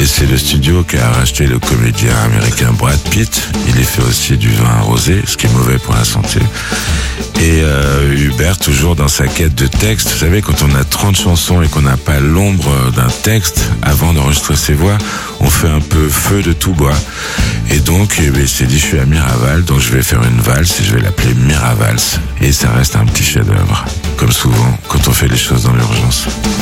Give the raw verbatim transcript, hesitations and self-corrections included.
c'est le studio qui a racheté le comédien américain Brad Pitt. Il est fait aussi du vin rosé, ce qui est mauvais pour la santé. Et euh, Hubert, toujours dans sa quête de texte, vous savez, quand on a trente chansons et qu'on n'a pas l'ombre d'un texte, avant d'enregistrer ses voix, on fait un peu feu de tout bois. Et donc, eh bien, il s'est dit, je suis à Miraval, donc je vais faire une valse et je vais l'appeler Miravals. Et ça reste un petit chef-d'œuvre, comme souvent quand on fait les choses dans l'urgence.